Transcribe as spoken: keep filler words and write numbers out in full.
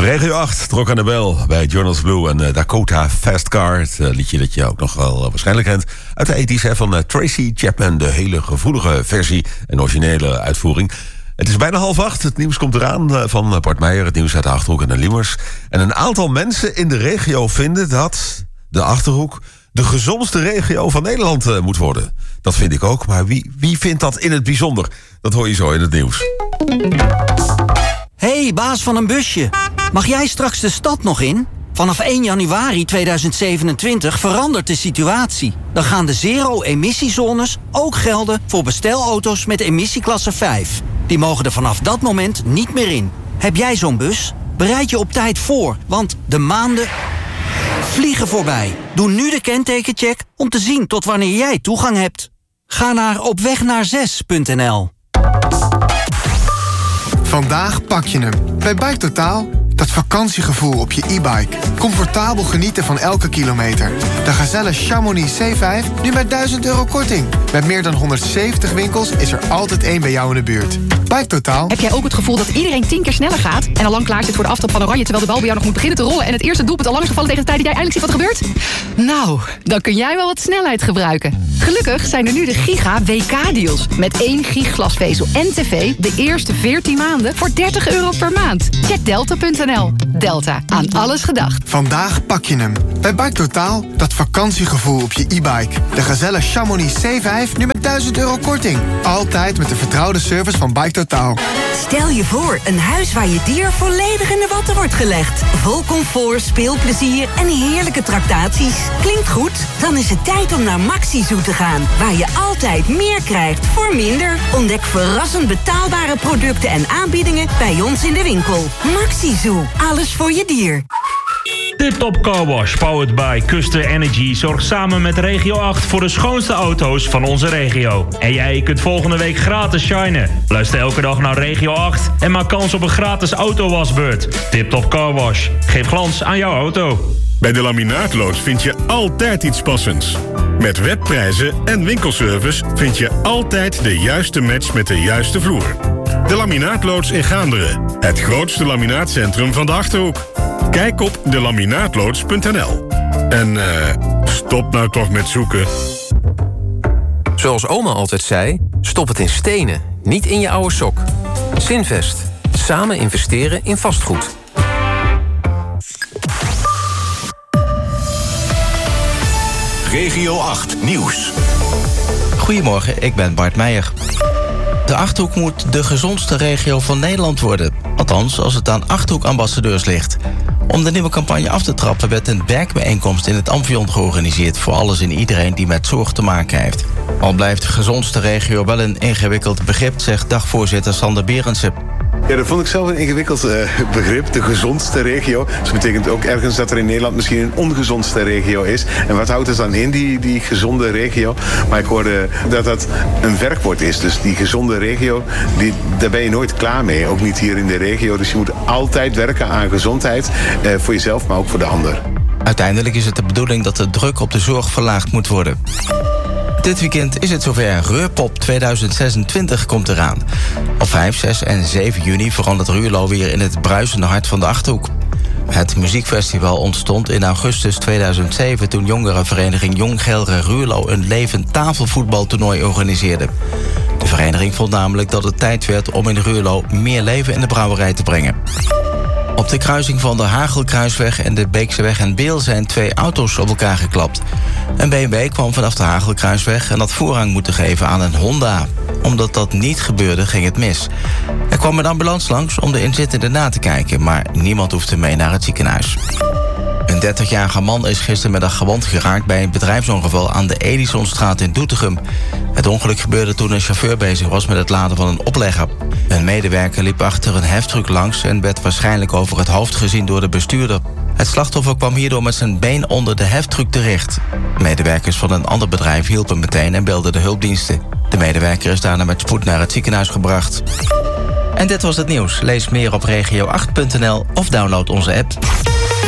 Regio acht trok aan de bel bij Jonas Blue en uh, Dakota Fast Car. Het uh, liedje dat je ook nog wel uh, waarschijnlijk kent uit de tachtiger van uh, Tracy Chapman. De hele gevoelige versie en originele uitvoering. Het is bijna half acht. Het nieuws komt eraan uh, van uh, Bart Meijer. Het nieuws uit de Achterhoek en de Liemers. En een aantal mensen in de regio vinden dat de Achterhoek de gezondste regio van Nederland uh, moet worden. Dat vind ik ook, maar wie, wie vindt dat in het bijzonder? Dat hoor je zo in het nieuws. Hey, baas van een busje. Mag jij straks de stad nog in? Vanaf één januari tweeduizend zevenentwintig verandert de situatie. Dan gaan de zero-emissiezones ook gelden voor bestelauto's met emissieklasse vijf. Die mogen er vanaf dat moment niet meer in. Heb jij zo'n bus? Bereid je op tijd voor, want de maanden vliegen voorbij. Doe nu de kentekencheck om te zien tot wanneer jij toegang hebt. Ga naar opwegnaar6 punt n l. Vandaag pak je hem. Bij Bike Totaal. Dat vakantiegevoel op je e-bike. Comfortabel genieten van elke kilometer. De Gazelle Chamonix C vijf nu met duizend euro korting. Met meer dan honderdzeventig winkels is er altijd één bij jou in de buurt. Bike Totaal. Heb jij ook het gevoel dat iedereen tien keer sneller gaat en al lang klaar zit voor de aftrap van Oranje, terwijl de bal bij jou nog moet beginnen te rollen en het eerste doelpunt al lang is gevallen tegen de tijd dat jij eindelijk ziet wat er gebeurt? Nou, dan kun jij wel wat snelheid gebruiken. Gelukkig zijn er nu de Giga W K-deals. Met één gig glasvezel en tv de eerste veertien maanden voor dertig euro per maand. Check delta punt n l. Delta, aan alles gedacht. Vandaag pak je hem. Bij Bike Totaal. Dat vakantiegevoel op je e-bike. De Gazelle Chamonix C vijf nu met duizend euro korting. Altijd met de vertrouwde service van Bike Totaal. Stel je voor, een huis waar je dier volledig in de watten wordt gelegd. Vol comfort, speelplezier en heerlijke tractaties. Klinkt goed? Dan is het tijd om naar Maxi Zoo te gaan. Waar je altijd meer krijgt voor minder. Ontdek verrassend betaalbare producten en aanbiedingen bij ons in de winkel. Maxi Zoo. Alles voor je dier. Tip-Top Car Wash, powered by Custer Energy, zorgt samen met Regio acht voor de schoonste auto's van onze regio. En jij kunt volgende week gratis shinen. Luister elke dag naar Regio acht en maak kans op een gratis autowasbeurt. Tip-Top Car Wash, geef glans aan jouw auto. Bij de Laminaatloods vind je altijd iets passends. Met webprijzen en winkelservice vind je altijd de juiste match met de juiste vloer. De Laminaatloods in Gaanderen. Het grootste laminaatcentrum van de Achterhoek. Kijk op de laminaatloods punt n l. En uh, stop nou toch met zoeken. Zoals oma altijd zei, stop het in stenen, niet in je oude sok. Zinvest. Samen investeren in vastgoed. Regio acht Nieuws. Goedemorgen, ik ben Bart Meijer. De Achterhoek moet de gezondste regio van Nederland worden. Althans, als het aan Achterhoek-ambassadeurs ligt. Om de nieuwe campagne af te trappen werd een werkbijeenkomst in het Amphion georganiseerd voor alles en iedereen die met zorg te maken heeft. Al blijft de gezondste regio wel een ingewikkeld begrip, zegt dagvoorzitter Sander Berendsen. Ja, dat vond ik zelf een ingewikkeld uh, begrip, de gezondste regio. Dus dat betekent ook ergens dat er in Nederland misschien een ongezondste regio is. En wat houdt het dan in, die, die gezonde regio? Maar ik hoorde dat dat een werkwoord is. Dus die gezonde regio, die, daar ben je nooit klaar mee. Ook niet hier in de regio. Dus je moet altijd werken aan gezondheid. Uh, voor jezelf, maar ook voor de ander. Uiteindelijk is het de bedoeling dat de druk op de zorg verlaagd moet worden. Dit weekend is het zover. Reurpop tweeduizend zesentwintig komt eraan. Op vijf, zes en zeven juni verandert Ruurlo weer in het bruisende hart van de Achterhoek. Het muziekfestival ontstond in augustus tweeduizend zeven... toen jongerenvereniging Jong Gelre Ruurlo een levend tafelvoetbaltoernooi organiseerde. De vereniging vond namelijk dat het tijd werd om in Ruurlo meer leven in de brouwerij te brengen. Op de kruising van de Hagelkruisweg en de Beekseweg en Beel zijn twee auto's op elkaar geklapt. Een B M W kwam vanaf de Hagelkruisweg en had voorrang moeten geven aan een Honda. Omdat dat niet gebeurde, ging het mis. Er kwam een ambulance langs om de inzittenden na te kijken, maar niemand hoefde mee naar het ziekenhuis. Een dertigjarige man is gistermiddag gewond geraakt bij een bedrijfsongeval aan de Edisonstraat in Doetinchem. Het ongeluk gebeurde toen een chauffeur bezig was met het laden van een oplegger. Een medewerker liep achter een heftruck langs en werd waarschijnlijk over het hoofd gezien door de bestuurder. Het slachtoffer kwam hierdoor met zijn been onder de heftruck terecht. Medewerkers van een ander bedrijf hielpen meteen en belden de hulpdiensten. De medewerker is daarna met spoed naar het ziekenhuis gebracht. En dit was het nieuws. Lees meer op regio acht punt n l of download onze app.